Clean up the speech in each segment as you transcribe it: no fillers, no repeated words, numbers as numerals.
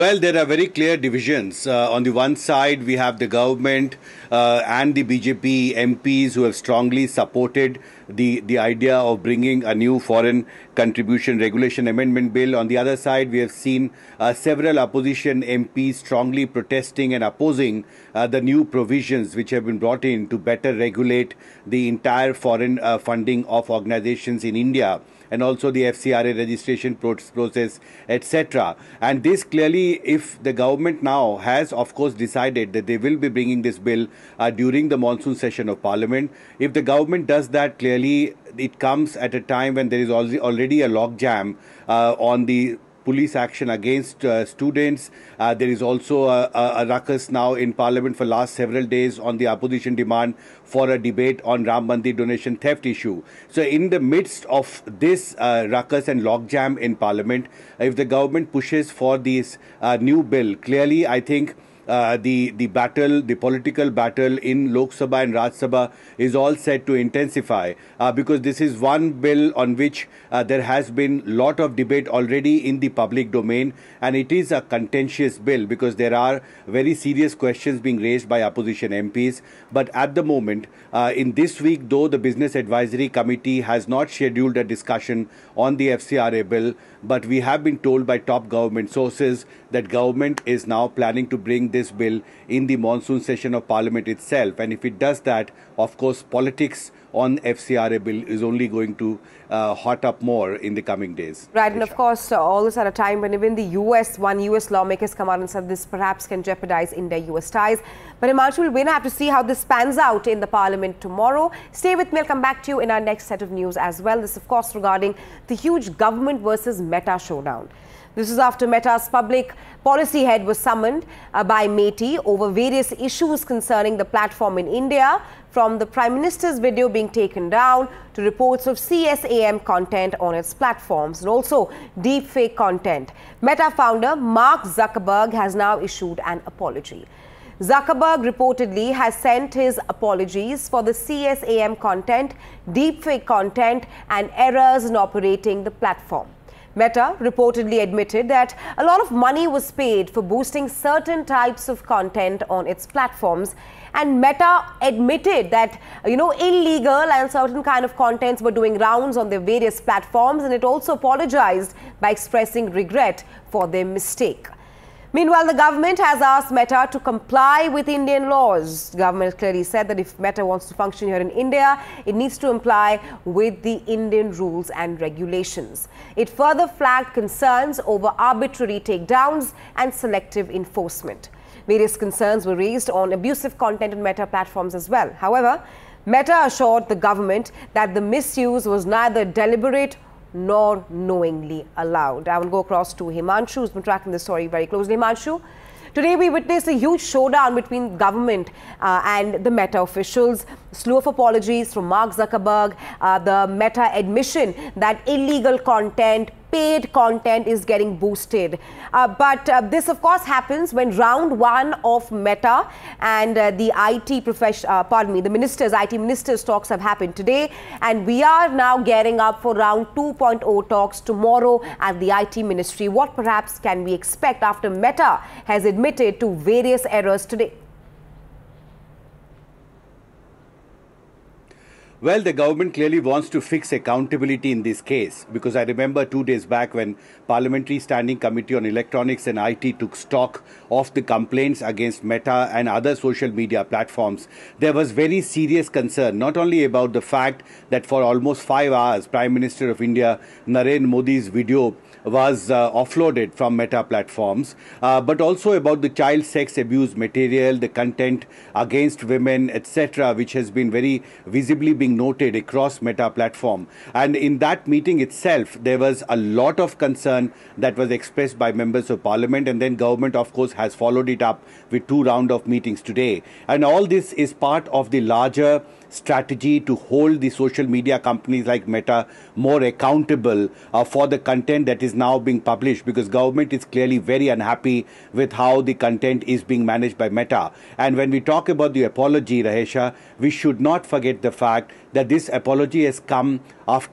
Well, there are very clear divisions. On the one side, we have the government and the BJP MPs who have strongly supported the idea of bringing a new foreign contribution regulation amendment bill. On the other side, we have seen several opposition MPs strongly protesting and opposing the new provisions which have been brought in to better regulate the entire foreign funding of organizations in India, and also the FCRA registration process, etc. And this clearly, if the government now has, of course, decided that they will be bringing this bill during the monsoon session of Parliament, if the government does that, clearly it comes at a time when there is already a logjam on the police action against students. There is also a ruckus now in Parliament for last several days on the opposition demand for a debate on Ram Mandir donation theft issue. So in the midst of this ruckus and logjam in Parliament, if the government pushes for this new bill, clearly I think the political battle in Lok Sabha and Raj Sabha is all set to intensify because this is one bill on which there has been lot of debate already in the public domain, and it is a contentious bill because there are very serious questions being raised by opposition MPs. But at the moment, in this week, though, the Business Advisory Committee has not scheduled a discussion on the FCRA bill, but we have been told by top government sources that government is now planning to bring this bill in the monsoon session of Parliament itself. And if it does that, of course, politics on FCRA bill is only going to hot up more in the coming days. Right, and of course, all this at a time when even the US lawmakers come out and said this perhaps can jeopardize India-US ties. But Himanshu, we'll have to see how this pans out in the Parliament tomorrow. Stay with me, I'll come back to you in our next set of news as well. This, of course, regarding the huge government versus Meta showdown. This is after Meta's public policy head was summoned by MeitY over various issues concerning the platform in India, from the Prime Minister's video being taken down to reports of CSAM content on its platforms and also deepfake content. Meta founder Mark Zuckerberg has now issued an apology. Zuckerberg reportedly has sent his apologies for the CSAM content, deepfake content and errors in operating the platform. Meta reportedly admitted that a lot of money was paid for boosting certain types of content on its platforms, and Meta admitted that, illegal and certain kind of contents were doing rounds on their various platforms, and it also apologized by expressing regret for their mistake. Meanwhile, the government has asked Meta to comply with Indian laws. The government clearly said that if Meta wants to function here in India, it needs to comply with the Indian rules and regulations. It further flagged concerns over arbitrary takedowns and selective enforcement. Various concerns were raised on abusive content on Meta platforms as well. However, Meta assured the government that the misuse was neither deliberate nor knowingly allowed. I will go across to Himanshu, who's been tracking this story very closely. Himanshu, today we witnessed a huge showdown between government and the Meta officials. Slew of apologies from Mark Zuckerberg, the Meta admission that illegal content, paid content is getting boosted. But this, of course, happens when round one of Meta and the IT ministers talks have happened today. And we are now gearing up for round 2.0 talks tomorrow at the IT ministry. What perhaps can we expect after Meta has admitted to various errors today? Well, the government clearly wants to fix accountability in this case, because I remember 2 days back when Parliamentary Standing Committee on Electronics and IT took stock of the complaints against Meta and other social media platforms. There was very serious concern, not only about the fact that for almost 5 hours, Prime Minister of India, Narendra Modi's video was offloaded from Meta platforms, but also about the child sex abuse material, the content against women, etc., which has been very visibly being noted across Meta platform. And in that meeting itself, there was a lot of concern that was expressed by members of Parliament, and then government, of course, has followed it up with 2 rounds of meetings today. And all this is part of the larger strategy to hold the social media companies like Meta more accountable for the content that is now being published, because government is clearly very unhappy with how the content is being managed by Meta. And when we talk about the apology, Rahesha, we should not forget the fact that this apology has come after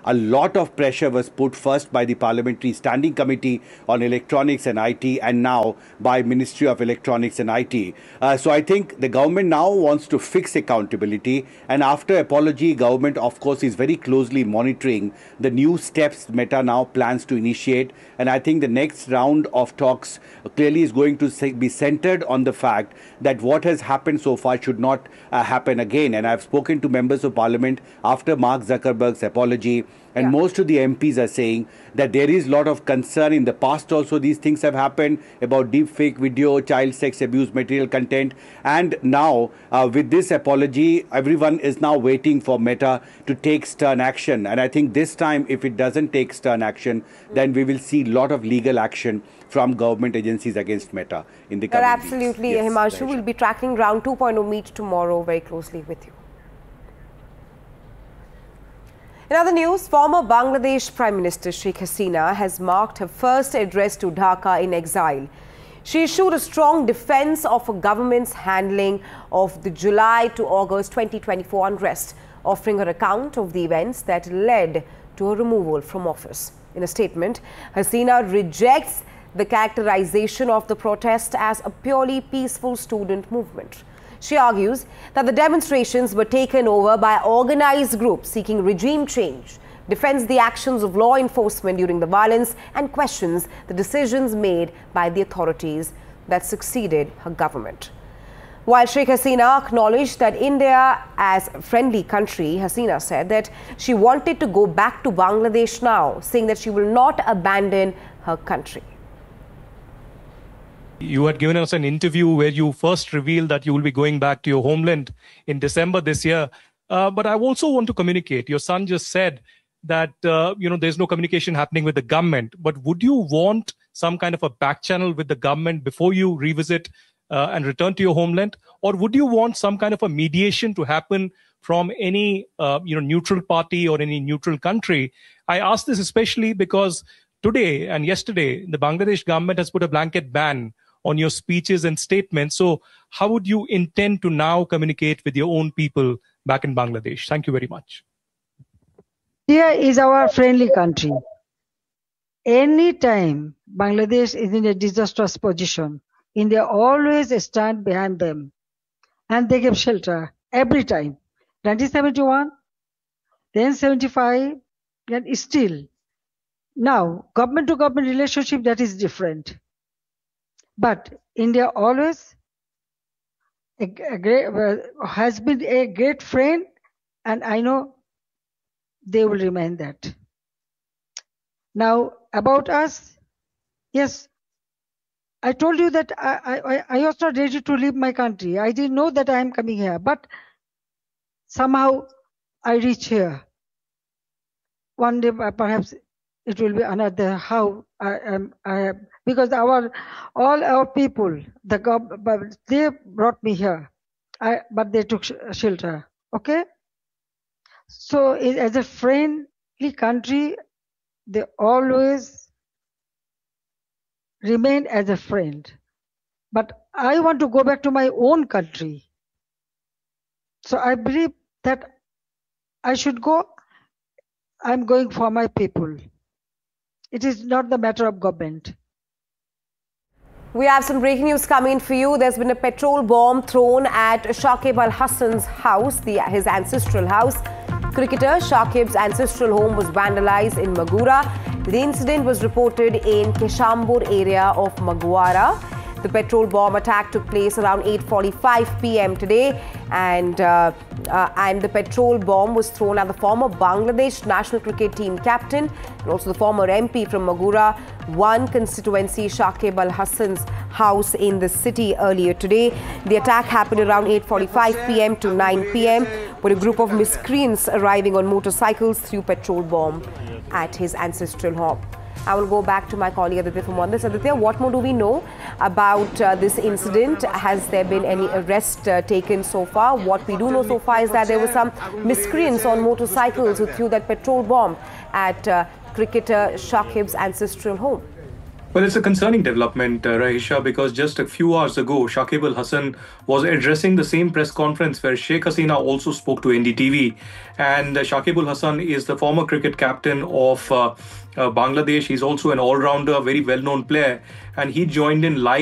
a lot of pressure was put first by the Parliamentary Standing Committee on Electronics and IT, and now by Ministry of Electronics and IT. So I think the government now wants to fix accountability, and after apology, government of course is very closely monitoring the new steps Meta now plans to initiate, and I think the next round of talks clearly is going to be centered on the fact that what has happened so far should not happen again. And I've spoken to members of Parliament after Mark Zuckerberg's apology, and most of the MPs are saying that there is a lot of concern. In the past also these things have happened about deep fake video, child sex abuse material content, and now with this apology, everyone is now waiting for Meta to take stern action. And I think this time, if it doesn't take stern action, then we will see a lot of legal action from government agencies against Meta in the coming weeks. Absolutely, yes, Himanshu. We'll be tracking Round 2.0 meet tomorrow very closely with you. In other news, former Bangladesh Prime Minister Sheikh Hasina has marked her first address to Dhaka in exile. She issued a strong defense of her government's handling of the July to August 2024 unrest, offering her account of the events that led to her removal from office. In a statement, Hasina rejects the characterization of the protest as a purely peaceful student movement. She argues that the demonstrations were taken over by organized groups seeking regime change, defends the actions of law enforcement during the violence, and questions the decisions made by the authorities that succeeded her government. While Sheikh Hasina acknowledged that India as a friendly country, Hasina said that she wanted to go back to Bangladesh now, saying that she will not abandon her country. You had given us an interview where you first revealed that you will be going back to your homeland in December this year. But I also want to communicate. Your son just said that, there's no communication happening with the government. But would you want some kind of a back channel with the government before you revisit and return to your homeland? Or would you want some kind of a mediation to happen from any, neutral party or any neutral country? I ask this especially because today and yesterday, the Bangladesh government has put a blanket ban on your speeches and statements. So how would you intend to now communicate with your own people back in Bangladesh? Thank you very much. India is our friendly country. Anytime Bangladesh is in a disastrous position, India always stand behind them. And they give shelter every time. 1971, then 75, and still. Now, government to government relationship, that is different. But India always has been a great friend, and I know they will remain that. Now, about us, yes, I told you that I was not ready to leave my country. I didn't know that I am coming here, but somehow I reach here. One day, perhaps it will be another. How because all our people, they brought me here, but they took shelter. Okay, so as a friendly country, they always remain as a friend. But I want to go back to my own country. So I believe that I should go. I'm going for my people. It is not the matter of government. We have some breaking news coming in for you. There's been a petrol bomb thrown at Shakib Al Hasan's house, his ancestral house. Cricketer Shakib's ancestral home was vandalized in Magura. The incident was reported in Keshambur area of Magwara. The petrol bomb attack took place around 8:45 p.m. today, and the petrol bomb was thrown at the former Bangladesh national cricket team captain and also the former MP from Magura 1 constituency, Shakib Al Hasan's house in the city earlier today. The attack happened around 8:45 p.m. to 9 p.m. with a group of miscreants arriving on motorcycles threw petrol bomb at his ancestral home. I will go back to my colleague Aditya from Mondes. Aditya, what more do we know about this incident? Has there been any arrest taken so far? What we do know so far is that there were some miscreants on motorcycles who threw that petrol bomb at cricketer Shakib's ancestral home. Well, it's a concerning development, Rahisha, because just a few hours ago, Shakib Al Hasan was addressing the same press conference where Sheikh Hasina also spoke to NDTV. And Shakib Al Hasan is the former cricket captain of Bangladesh. He's also an all rounder, very well known player. And he joined in live